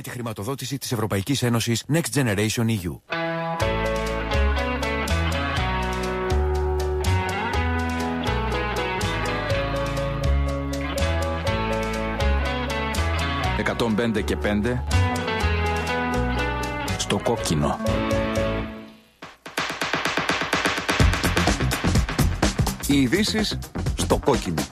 Με τη χρηματοδότηση της Ευρωπαϊκής Ένωσης Next Generation EU. «105 και 5» στο κόκκινο. Οι ειδήσεις στο κόκκινο.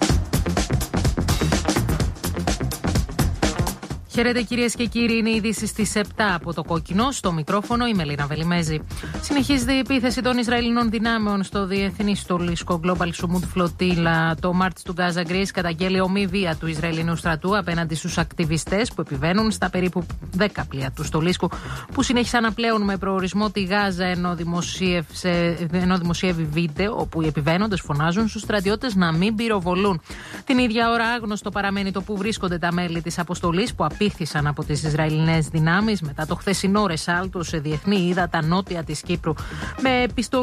Χαίρετε κυρίες και κύριοι, είναι οι ειδήσεις στις 7 από το κόκκινο. Στο μικρόφωνο η Μελίνα Βελιμέζη. Συνεχίζεται η επίθεση των Ισραηλινών δυνάμεων στο διεθνή στολίσκο Global Sumut Flotilla. Το March του Gaza Greece καταγγέλει ομή βία του Ισραηλινού στρατού απέναντι στους ακτιβιστές που επιβαίνουν στα περίπου 10 πλοία του στολίσκου που συνέχισαν να πλέουν με προορισμό τη Γάζα ενώ δημοσιεύει βίντεο όπου οι επιβαίνοντες φωνάζουν στους στρατιώτες να μην πυροβολούν. Την ίδια ώρα άγνωστο παραμένει το που βρίσκονται τα μέλη της αποστολής που απήχθησαν από τις Ισραηλινές δυνάμεις μετά το χθεσινό ρεσάλτο σε διεθνή ύδατα νότια της Κύπρου με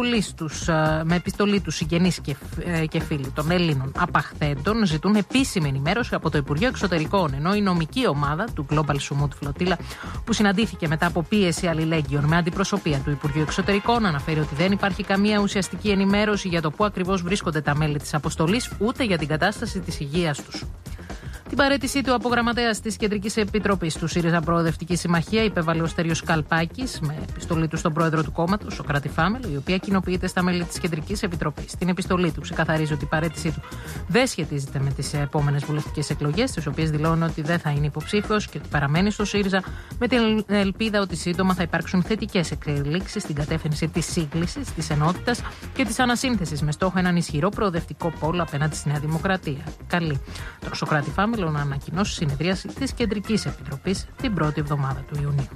επιστολή τους συγγενείς και φίλοι των Ελλήνων απαχθέντων ζητούν επίσημη ενημέρωση από το Υπουργείο Εξωτερικών, ενώ η νομική ομάδα του Global Sumut Flotilla που συναντήθηκε μετά από πίεση αλληλέγγυων με αντιπροσωπεία του Υπουργείου Εξωτερικών αναφέρει ότι δεν υπάρχει καμία ουσιαστική ενημέρωση για το πού ακριβώς βρίσκονται τα μέλη της αποστολής ούτε για την κατάσταση της υγείας τους. Την παραίτησή του από γραμματέας της Κεντρικής Επιτροπής του ΣΥΡΙΖΑ Προοδευτική Συμμαχία υπέβαλε ο Στέλιος Καλπάκης με επιστολή του στον πρόεδρο του κόμματος, Σωκράτη Φάμελο, η οποία κοινοποιείται στα μέλη της Κεντρικής Επιτροπής. Στην επιστολή του ξεκαθαρίζει ότι η παραίτησή του δεν σχετίζεται με τις επόμενες βουλευτικές εκλογές, τις οποίες δηλώνει ότι δεν θα είναι υποψήφιος και ότι παραμένει στο ΣΥΡΙΖΑ με την ελπίδα ότι σύντομα θα υπάρξουν θετικές εξελίξεις στην κατεύθυνση της σύγκλησης, της ενότητας και της ανασύνθεσης με στόχο έναν ισχυρό προοδευτικό πόλο απέναντι στη Νέα Δημοκρατία. Καλή τον Σωκράτη Φάμελο να ανακοινώσει συνεδρίαση της Κεντρικής Επιτροπής την πρώτη εβδομάδα του Ιουνίου.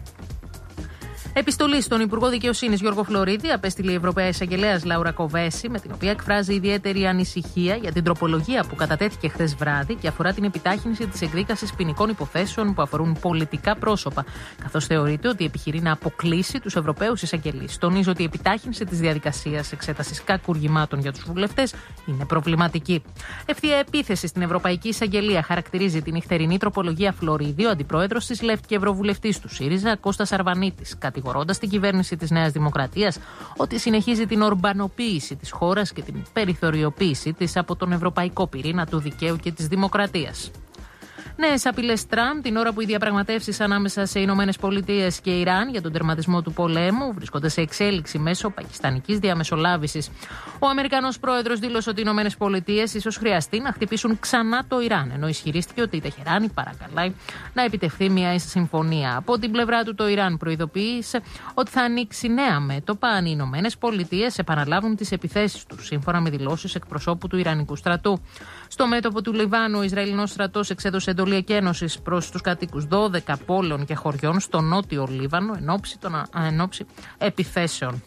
Επιστολή στον Υπουργό Δικαιοσύνης Γιώργο Φλωρίδη απέστειλε η Ευρωπαία Εισαγγελέας Λάουρα Κοβέση, με την οποία εκφράζει ιδιαίτερη ανησυχία για την τροπολογία που κατατέθηκε χθες βράδυ και αφορά την επιτάχυνση της εκδίκασης ποινικών υποθέσεων που αφορούν πολιτικά πρόσωπα, καθώς θεωρείται ότι επιχειρεί να αποκλείσει τους Ευρωπαίους εισαγγελείς. Τονίζει ότι η επιτάχυνση της διαδικασίας εξέτασης κακουργημάτων για τους βουλευτές είναι προβληματική. Ευθεία επίθεση στην Ευρωπαϊκή Εισαγγελία χαρακτηρίζει την νυχτερινή τροπολογία Φλωρίδη, ο αντιπρόεδρος της ΛΕΦΤ και ευρωβουλευτής του ΣΥΡΙΖΑ, Κώστας Αρβανίτης, κατηγορώντας την κυβέρνηση της Νέας Δημοκρατίας ότι συνεχίζει την ορμπανοποίηση της χώρας και την περιθωριοποίησή της από τον ευρωπαϊκό πυρήνα του δικαίου και της δημοκρατίας. Νέες απειλές Τραμπ την ώρα που οι διαπραγματεύσεις ανάμεσα σε Ηνωμένες Πολιτείες και Ιράν για τον τερματισμό του πολέμου βρίσκονται σε εξέλιξη μέσω πακιστανικής διαμεσολάβησης. Ο Αμερικανός πρόεδρος δήλωσε ότι οι Ηνωμένες Πολιτείες ίσως χρειαστεί να χτυπήσουν ξανά το Ιράν, ενώ ισχυρίστηκε ότι η Τεχεράνη παρακαλάει να επιτευχθεί μια συμφωνία. Από την πλευρά του, το Ιράν προειδοποίησε ότι θα ανοίξει νέα μέτωπα αν οι Ηνωμένες Πολιτείες επαναλάβουν τις επιθέσεις τους, σύμφωνα με δηλώσεις εκπροσώπου του Ιρανικού στρατού. Στο μέτωπο του Λιβάνου, ο Ισραηλινός στρατός εξέδωσε εντολή εκένωσης προς τους κατοίκους 12 πόλεων και χωριών στο νότιο Λίβανο εν ώψη επιθέσεων.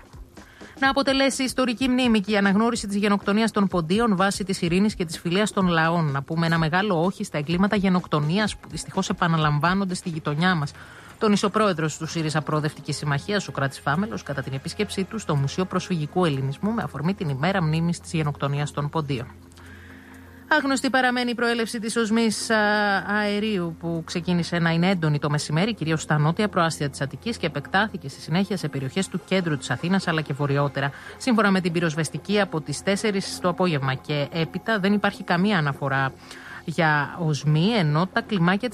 Να αποτελέσει ιστορική μνήμη και η αναγνώριση της γενοκτονίας των Ποντίων βάσει της ειρήνης και της φιλίας των λαών. Να πούμε ένα μεγάλο όχι στα εγκλήματα γενοκτονίας που δυστυχώς επαναλαμβάνονται στη γειτονιά μας. Τόνισε ο πρόεδρος του ΣΥΡΙΖΑ Προοδευτική Συμμαχία, Σωκράτης Φάμελος, κατά την επίσκεψή του στο Μουσείο Προσφυγικού Ελληνισμού με αφορμή την ημέρα μνήμης της γενοκτονίας των Ποντίων. Άγνωστη παραμένει η προέλευση της οσμής αερίου που ξεκίνησε να είναι έντονη το μεσημέρι, κυρίως στα νότια προάστια της Αττικής και επεκτάθηκε στη συνέχεια σε περιοχές του κέντρου της Αθήνας αλλά και βορειότερα. Σύμφωνα με την πυροσβεστική, από τις 4 το απόγευμα και έπειτα δεν υπάρχει καμία αναφορά για οσμή, ενώ τα κλιμάκια